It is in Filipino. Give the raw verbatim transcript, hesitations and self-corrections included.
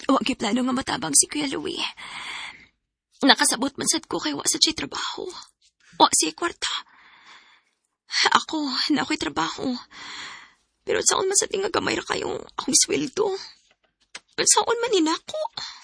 Wag plano nga matabang si Kuya Louie. Nakasabot man sad ko kay wa sa siya trabaho. Wa siya kwarta. Ako, na ako'y trabaho. Pero saan man sa tinga gamay ra kayong akong sweldo? Saan man inako?